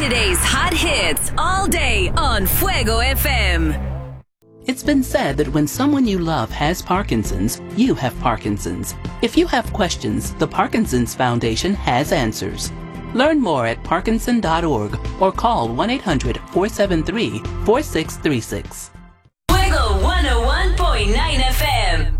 Today's hot hits all day on Fuego FM. It's been said that when someone you love has Parkinson's, you have Parkinson's. If you have questions, the Parkinson's Foundation has answers. Learn more at parkinson.org or call 1-800-473-4636. Fuego 101.9 FM.